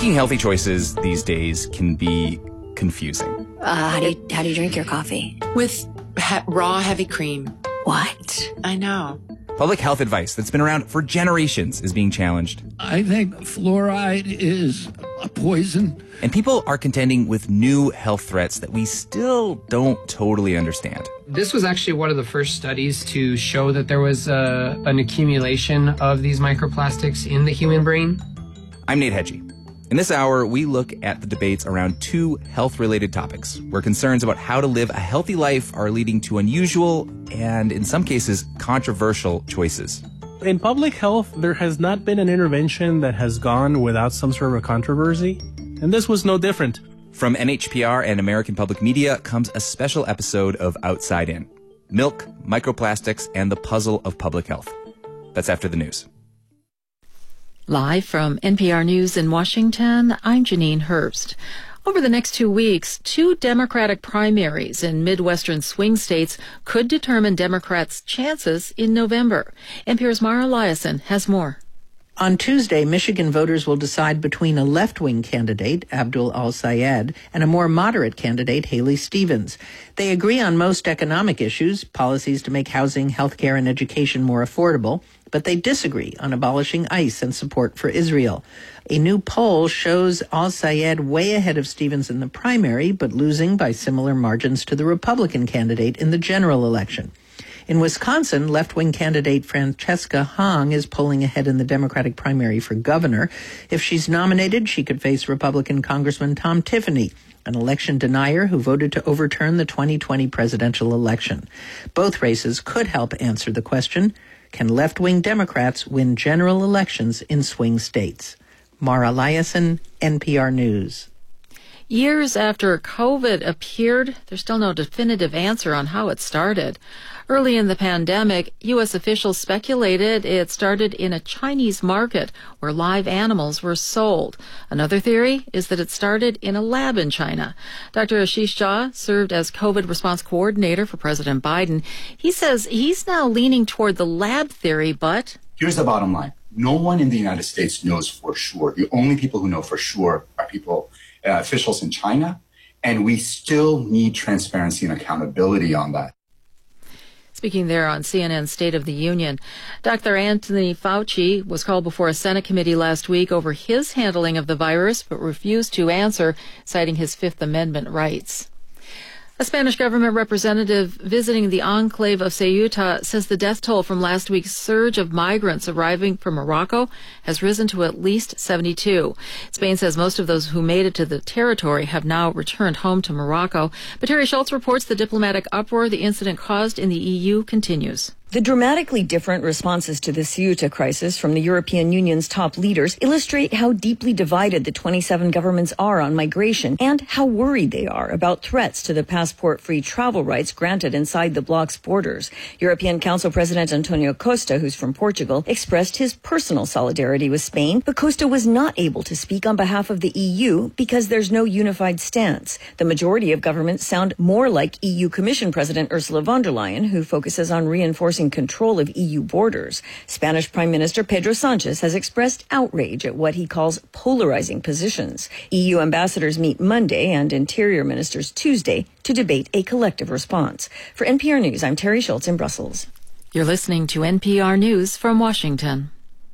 Making healthy choices these days can be confusing. How do you drink your coffee? With raw heavy cream. What? I know. Public health advice that's been around for generations is being challenged. I think fluoride is a poison. And people are contending with new health threats that we still don't totally understand. This was actually one of the first studies to show that there was an accumulation of these microplastics in the human brain. I'm Nate Hedgie. In this hour, we look at the debates around two health-related topics, where concerns about how to live a healthy life are leading to unusual and, in some cases, controversial choices. In public health, there has not been an intervention that has gone without some sort of a controversy, and this was no different. From NHPR and American Public Media comes a special episode of Outside In: Milk, Microplastics, and the Puzzle of Public Health. That's after the news. Live from NPR News in Washington, I'm Janine Herbst. Over the next 2 weeks, two Democratic primaries in Midwestern swing states could determine Democrats' chances in November. NPR's Mara Liasson has more. On Tuesday, Michigan voters will decide between a left-wing candidate, Abdul Al-Sayed, and a more moderate candidate, Haley Stevens. They agree on most economic issues, policies to make housing, healthcare, and education more affordable, but they disagree on abolishing ICE and support for Israel. A new poll shows Al-Sayed way ahead of Stevens in the primary, but losing by similar margins to the Republican candidate in the general election. In Wisconsin, left-wing candidate Francesca Hong is polling ahead in the Democratic primary for governor. If she's nominated, she could face Republican Congressman Tom Tiffany, an election denier who voted to overturn the 2020 presidential election. Both races could help answer the question, can left-wing Democrats win general elections in swing states? Mara Liasson, NPR News. Years after COVID appeared, there's still no definitive answer on how it started. Early in the pandemic, U.S. officials speculated it started in a Chinese market where live animals were sold. Another theory is that it started in a lab in China. Dr. Ashish Jha served as COVID response coordinator for President Biden. He says he's now leaning toward the lab theory, but... Here's the bottom line. No one in the United States knows for sure. The only people who know for sure are officials in China, and we still need transparency and accountability on that. Speaking there on CNN's State of the Union, Dr. Anthony Fauci was called before a Senate committee last week over his handling of the virus, but refused to answer, citing his Fifth Amendment rights. A Spanish government representative visiting the enclave of Ceuta says the death toll from last week's surge of migrants arriving from Morocco has risen to at least 72. Spain says most of those who made it to the territory have now returned home to Morocco. But Terry Schultz reports the diplomatic uproar the incident caused in the EU continues. The dramatically different responses to the Ceuta crisis from the European Union's top leaders illustrate how deeply divided the 27 governments are on migration and how worried they are about threats to the passport-free travel rights granted inside the bloc's borders. European Council President Antonio Costa, who's from Portugal, expressed his personal solidarity with Spain, but Costa was not able to speak on behalf of the EU because there's no unified stance. The majority of governments sound more like EU Commission President Ursula von der Leyen, who focuses on reinforcing control of EU borders. Spanish Prime Minister Pedro Sanchez has expressed outrage at what he calls polarizing positions. EU ambassadors meet Monday and Interior Ministers Tuesday to debate a collective response. For NPR News, I'm Terry Schultz in Brussels. You're listening to NPR News from Washington.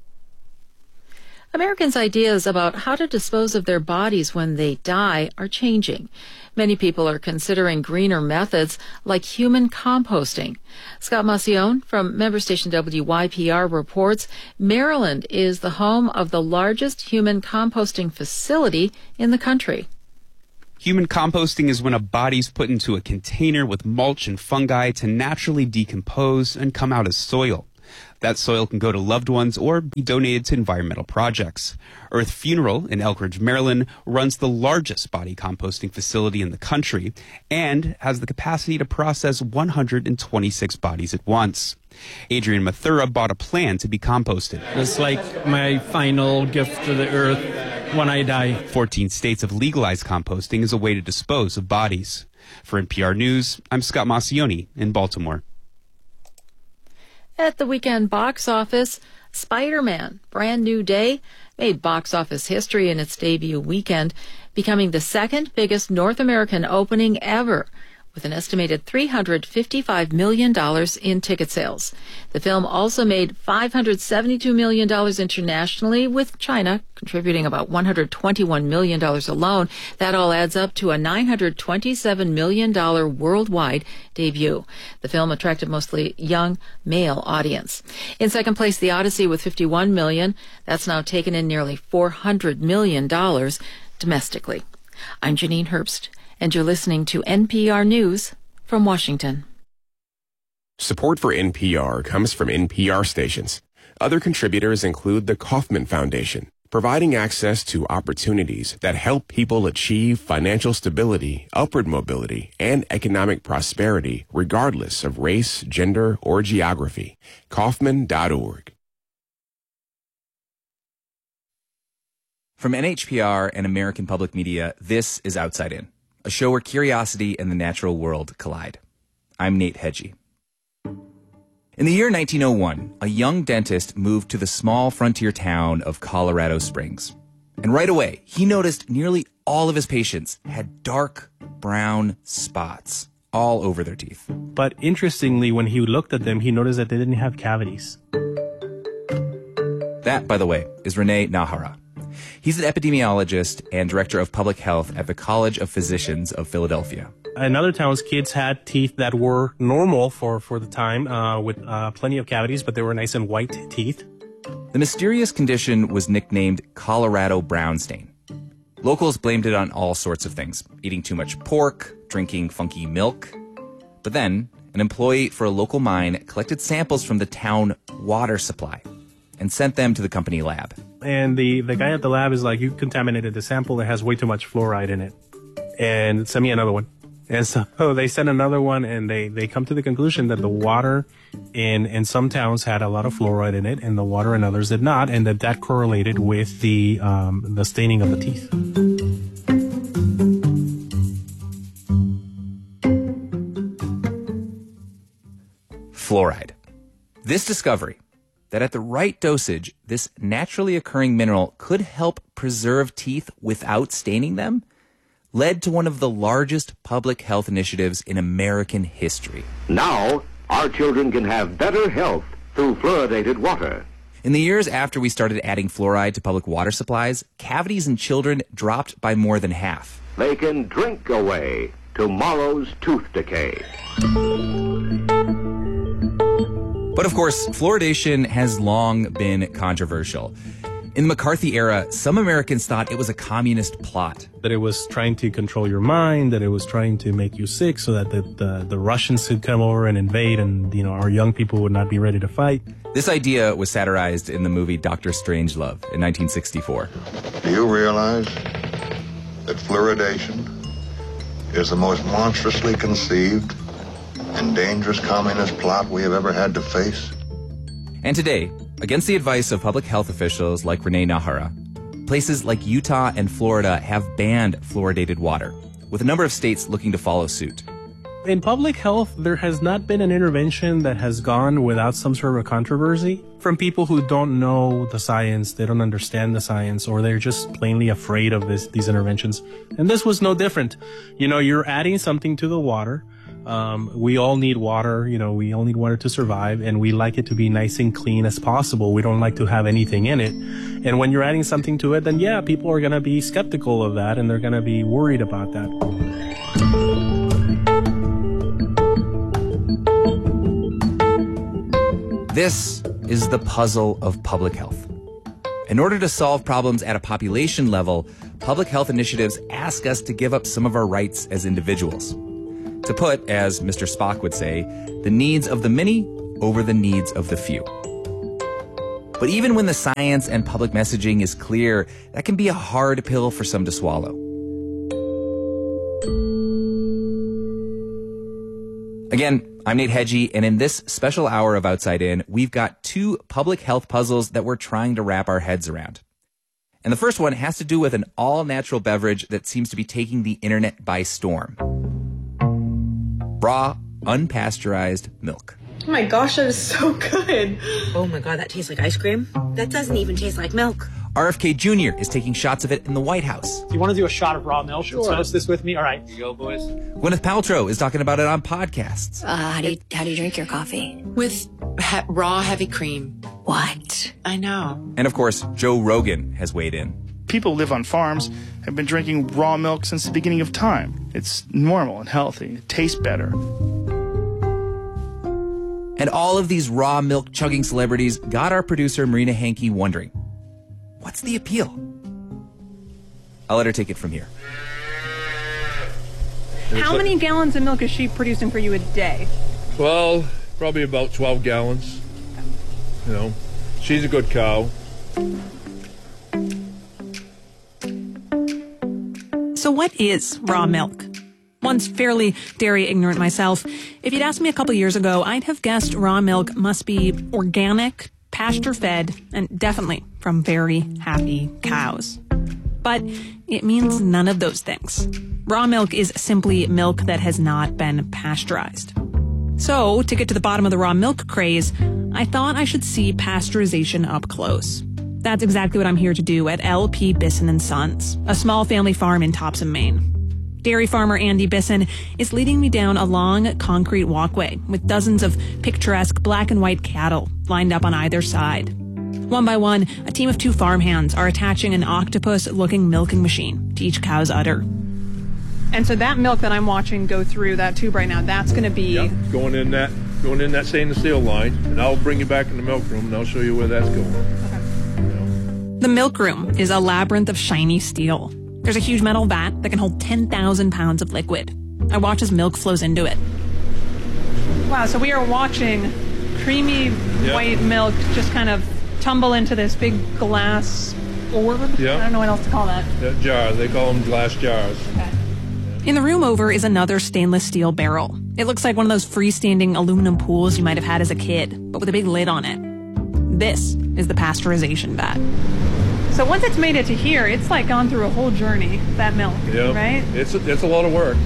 Americans' ideas about how to dispose of their bodies when they die are changing. Many people are considering greener methods like human composting. Scott Macione from member station WYPR reports Maryland is the home of the largest human composting facility in the country. Human composting is when a body's put into a container with mulch and fungi to naturally decompose and come out as soil. That soil can go to loved ones or be donated to environmental projects. Earth Funeral in Elkridge, Maryland, runs the largest body composting facility in the country and has the capacity to process 126 bodies at once. Adrian Mathura bought a plan to be composted. It's like my final gift to the earth when I die. 14 states have legalized composting as a way to dispose of bodies. For NPR News, I'm Scott Macione in Baltimore. At the weekend box office, Spider-Man: Brand New Day made box office history in its debut weekend, becoming the second biggest North American opening ever, with an estimated $355 million in ticket sales. The film also made $572 million internationally, with China contributing about $121 million alone. That all adds up to a $927 million worldwide debut. The film attracted mostly young male audience. In second place, The Odyssey with $51 million. That's now taken in nearly $400 million domestically. I'm Janine Herbst, and you're listening to NPR News from Washington. Support for NPR comes from NPR stations. Other contributors include the Kauffman Foundation, providing access to opportunities that help people achieve financial stability, upward mobility, and economic prosperity regardless of race, gender, or geography. Kauffman.org. From NHPR and American Public Media, this is Outside In, a show where curiosity and the natural world collide. I'm Nate Hedgie. In the year 1901, a young dentist moved to the small frontier town of Colorado Springs. And right away, he noticed nearly all of his patients had dark brown spots all over their teeth. But interestingly, when he looked at them, he noticed that they didn't have cavities. That, by the way, is Rene Nahara. He's an epidemiologist and director of public health at the College of Physicians of Philadelphia. In other towns, kids had teeth that were normal for the time, with plenty of cavities, but they were nice and white teeth. The mysterious condition was nicknamed Colorado brown stain. Locals blamed it on all sorts of things: eating too much pork, drinking funky milk. But then, an employee for a local mine collected samples from the town water supply and sent them to the company lab. And the guy at the lab is like, you contaminated the sample that has way too much fluoride in it. And send me another one. And so they sent another one, and they come to the conclusion that the water in some towns had a lot of fluoride in it, and the water in others did not, and that correlated with the staining of the teeth. Fluoride. This discovery, that at the right dosage, this naturally occurring mineral could help preserve teeth without staining them, led to one of the largest public health initiatives in American history. Now, our children can have better health through fluoridated water. In the years after we started adding fluoride to public water supplies, cavities in children dropped by more than half. They can drink away tomorrow's tooth decay. But of course, fluoridation has long been controversial. In the McCarthy era, some Americans thought it was a communist plot. That it was trying to control your mind, that it was trying to make you sick so that the Russians could come over and invade, and our young people would not be ready to fight. This idea was satirized in the movie Dr. Strangelove in 1964. Do you realize that fluoridation is the most monstrously conceived and dangerous communist plot we have ever had to face? And today, against the advice of public health officials like Rene Nahara, places like Utah and Florida have banned fluoridated water, with a number of states looking to follow suit. In public health, there has not been an intervention that has gone without some sort of a controversy from people who don't know the science, they don't understand the science, or they're just plainly afraid of these interventions. And this was no different. You're adding something to the water. We all need water, we all need water to survive, and we like it to be nice and clean as possible. We don't like to have anything in it. And when you're adding something to it, then yeah, people are going to be skeptical of that, and they're going to be worried about that. This is the puzzle of public health. In order to solve problems at a population level, public health initiatives ask us to give up some of our rights as individuals. To put, as Mr. Spock would say, the needs of the many over the needs of the few. But even when the science and public messaging is clear, that can be a hard pill for some to swallow. Again, I'm Nate Hedgie, and in this special hour of Outside In, we've got two public health puzzles that we're trying to wrap our heads around. And the first one has to do with an all-natural beverage that seems to be taking the internet by storm. Raw, unpasteurized milk. Oh my gosh, that is so good. Oh my God, that tastes like ice cream. That doesn't even taste like milk. RFK Jr. is taking shots of it in the White House. You want to do a shot of raw milk? Sure. Let's toast this with me. All right. Here you go, boys. Gwyneth Paltrow is talking about it on podcasts. How do you drink your coffee? With raw heavy cream. What? I know. And of course, Joe Rogan has weighed in. People who live on farms have been drinking raw milk since the beginning of time. It's normal and healthy. It tastes better. And all of these raw milk chugging celebrities got our producer Marina Hankey wondering, what's the appeal? I'll let her take it from here. How many gallons of milk is she producing for you a day? Well, probably about 12 gallons. You know, she's a good cow. So what is raw milk? Once fairly dairy ignorant myself, if you'd asked me a couple years ago, I'd have guessed raw milk must be organic, pasture-fed, and definitely from very happy cows. But it means none of those things. Raw milk is simply milk that has not been pasteurized. So, to get to the bottom of the raw milk craze, I thought I should see pasteurization up close. That's exactly what I'm here to do at L.P. Bisson & Sons, a small family farm in Topsom, Maine. Dairy farmer Andy Bisson is leading me down a long concrete walkway with dozens of picturesque black and white cattle lined up on either side. One by one, a team of 2 farmhands are attaching an octopus-looking milking machine to each cow's udder. And so that milk that I'm watching go through that tube right now, that's going to be... Yep, going in that stainless steel line, and I'll bring you back in the milk room, and I'll show you where that's going. Okay. The milk room is a labyrinth of shiny steel. There's a huge metal vat that can hold 10,000 pounds of liquid. I watch as milk flows into it. Wow, so we are watching creamy white milk just kind of tumble into this big glass orb? I don't know what else to call that. Jar. They call them glass jars. Okay. In the room over is another stainless steel barrel. It looks like one of those freestanding aluminum pools you might have had as a kid, but with a big lid on it. This is the pasteurization vat. So once it's made it to here, it's like gone through a whole journey, that milk, right? It's a lot of work.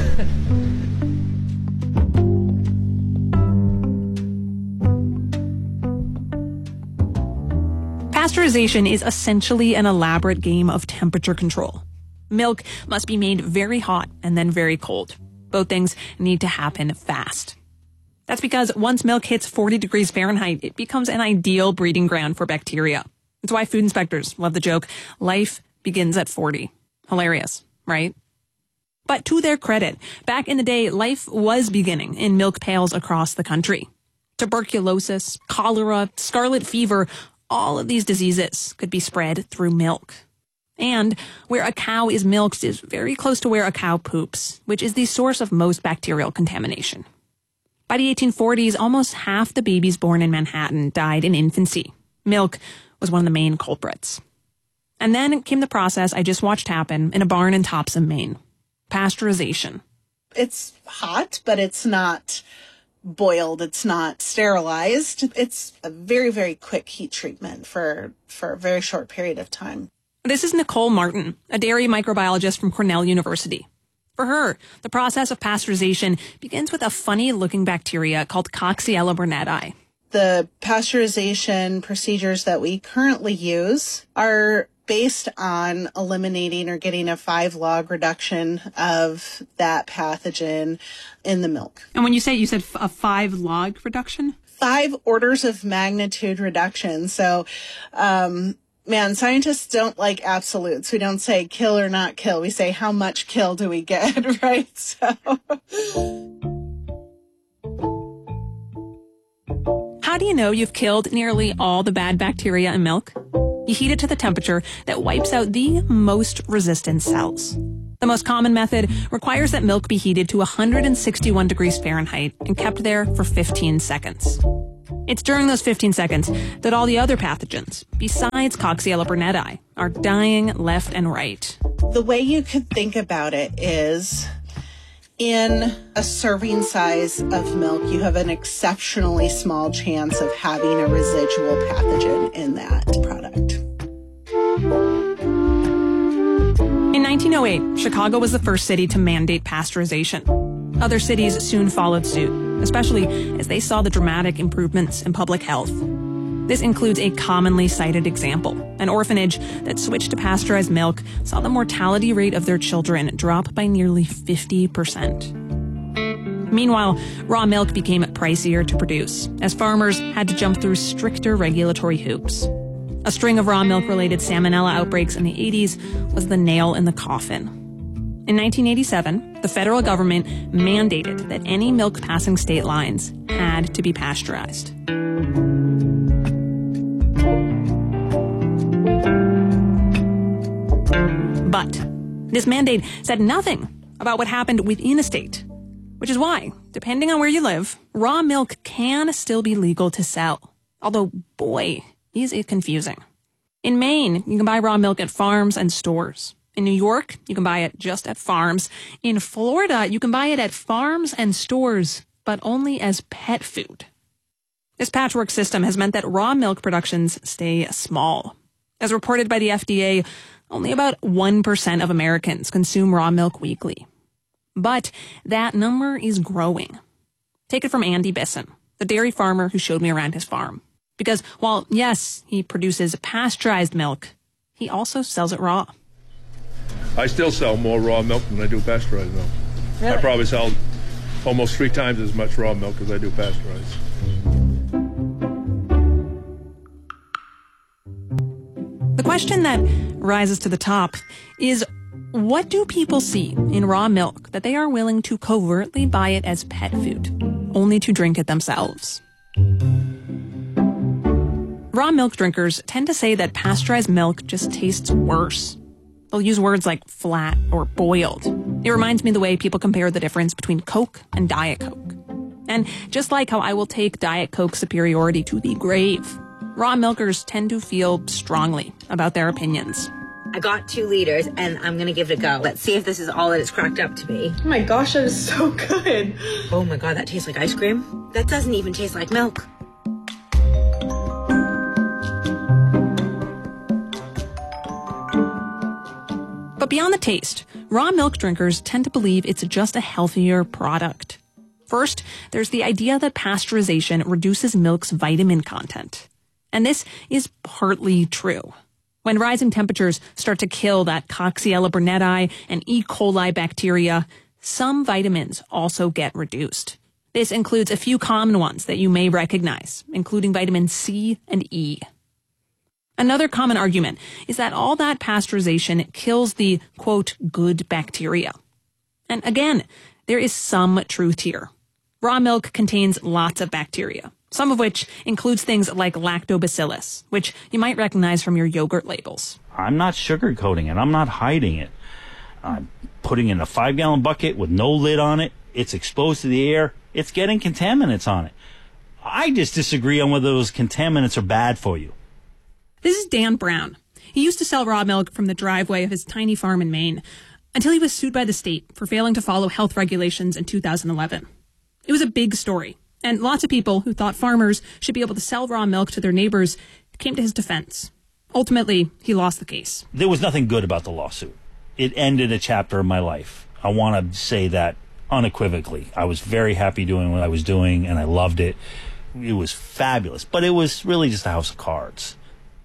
Pasteurization is essentially an elaborate game of temperature control. Milk must be made very hot and then very cold. Both things need to happen fast. That's because once milk hits 40 degrees Fahrenheit, it becomes an ideal breeding ground for bacteria. That's why food inspectors love the joke, life begins at 40. Hilarious, right? But to their credit, back in the day, life was beginning in milk pails across the country. Tuberculosis, cholera, scarlet fever, all of these diseases could be spread through milk. And where a cow is milked is very close to where a cow poops, which is the source of most bacterial contamination. By the 1840s, almost half the babies born in Manhattan died in infancy. Milk was one of the main culprits. And then came the process I just watched happen in a barn in Topsom, Maine. Pasteurization. It's hot, but it's not boiled. It's not sterilized. It's a very, very quick heat treatment for a very short period of time. This is Nicole Martin, a dairy microbiologist from Cornell University. For her, the process of pasteurization begins with a funny-looking bacteria called Coxiella burnetii. The pasteurization procedures that we currently use are based on eliminating or getting a 5-log reduction of that pathogen in the milk. And when you said a 5-log reduction? 5 orders of magnitude reduction. So, scientists don't like absolutes. We don't say kill or not kill. We say how much kill do we get, right? So... How do you know you've killed nearly all the bad bacteria in milk? You heat it to the temperature that wipes out the most resistant cells. The most common method requires that milk be heated to 161 degrees Fahrenheit and kept there for 15 seconds. It's during those 15 seconds that all the other pathogens, besides Coxiella burnetii, are dying left and right. The way you could think about it is, in a serving size of milk, you have an exceptionally small chance of having a residual pathogen in that product. In 1908, Chicago was the first city to mandate pasteurization. Other cities soon followed suit, especially as they saw the dramatic improvements in public health. This includes a commonly cited example. An orphanage that switched to pasteurized milk saw the mortality rate of their children drop by nearly 50%. Meanwhile, raw milk became pricier to produce, as farmers had to jump through stricter regulatory hoops. A string of raw milk-related salmonella outbreaks in the 80s was the nail in the coffin. In 1987, the federal government mandated that any milk passing state lines had to be pasteurized. But this mandate said nothing about what happened within a state, which is why, depending on where you live, raw milk can still be legal to sell. Although, boy, is it confusing. In Maine, you can buy raw milk at farms and stores. In New York, you can buy it just at farms. In Florida, you can buy it at farms and stores, but only as pet food. This patchwork system has meant that raw milk productions stay small. As reported by the FDA, only about 1% of Americans consume raw milk weekly. But that number is growing. Take it from Andy Bisson, the dairy farmer who showed me around his farm. Because while, yes, he produces pasteurized milk, he also sells it raw. I still sell more raw milk than I do pasteurized milk. Really? I probably sell almost 3 times as much raw milk as I do pasteurized. The question that rises to the top is, what do people see in raw milk that they are willing to covertly buy it as pet food, only to drink it themselves? Raw milk drinkers tend to say that pasteurized milk just tastes worse. They'll use words like flat or boiled. It reminds me of the way people compare the difference between Coke and Diet Coke. And just like how I will take Diet Coke's superiority to the grave, raw milkers tend to feel strongly about their opinions. I got 2 liters and I'm gonna give it a go. Let's see if this is all that it's cracked up to be. Oh my gosh, that is so good. Oh my god, that tastes like ice cream. That doesn't even taste like milk. But beyond the taste, raw milk drinkers tend to believe it's just a healthier product. First, there's the idea that pasteurization reduces milk's vitamin content. And this is partly true. When rising temperatures start to kill that Coxiella burnetii and E. coli bacteria, some vitamins also get reduced. This includes a few common ones that you may recognize, including vitamin C and E. Another common argument is that all that pasteurization kills the, quote, good bacteria. And again, there is some truth here. Raw milk contains lots of bacteria, some of which includes things like lactobacillus, which you might recognize from your yogurt labels. I'm not sugarcoating it. I'm not hiding it. I'm putting it in a 5-gallon bucket with no lid on it. It's exposed to the air. It's getting contaminants on it. I just disagree on whether those contaminants are bad for you. This is Dan Brown. He used to sell raw milk from the driveway of his tiny farm in Maine until he was sued by the state for failing to follow health regulations in 2011. It was a big story, and lots of people who thought farmers should be able to sell raw milk to their neighbors came to his defense. Ultimately, he lost the case. There was nothing good about the lawsuit. It ended a chapter of my life. I want to say that unequivocally. I was very happy doing what I was doing, and I loved it. It was fabulous, but it was really just a house of cards.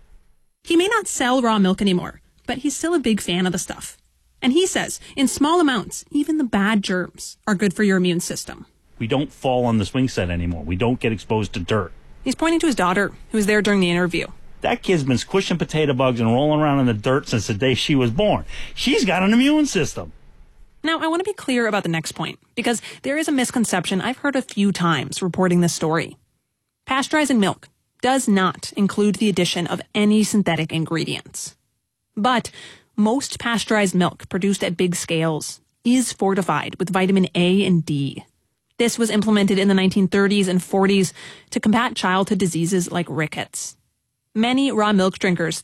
He may not sell raw milk anymore, but he's still a big fan of the stuff. And he says, in small amounts, even the bad germs are good for your immune system. We don't fall on the swing set anymore. We don't get exposed to dirt. He's pointing to his daughter, who was there during the interview. That kid's been squishing potato bugs and rolling around in the dirt since the day she was born. She's got an immune system. Now, I want to be clear about the next point, because there is a misconception I've heard a few times reporting this story. Pasteurizing milk does not include the addition of any synthetic ingredients. But most pasteurized milk produced at big scales is fortified with vitamin A and D. This was implemented in the 1930s and 40s to combat childhood diseases like rickets. Many raw milk drinkers